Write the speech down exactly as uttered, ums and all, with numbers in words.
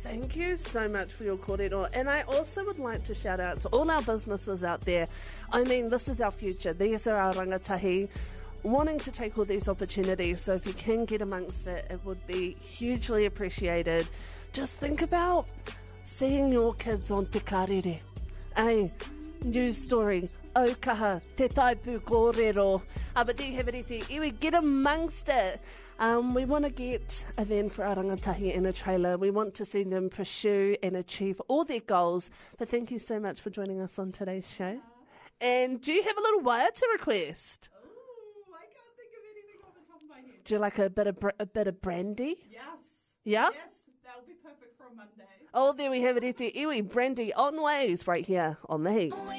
Thank you so much for your kōrero. And I also would like to shout out to all our businesses out there. I mean, this is our future. These are our rangatahi wanting to take all these opportunities. So if you can get amongst it, it would be hugely appreciated. Just think about seeing your kids on Te Karere. Hey, news story. O kaha, te taipu kōrero. Uh, but do you have anything? Iwi, get amongst it. Um, we want to get a van for our rangatahi in a trailer. We want to see them pursue and achieve all their goals. But thank you so much for joining us on today's show. And do you have a little waiata request? Oh, I can't think of anything off the top of my head. Do you like a bit of br- a bit of brandy? Yes. Yeah? Yes, that would be perfect for a Monday. Oh, there we have it. Ete iwi, brandy on waves right here on The Heat.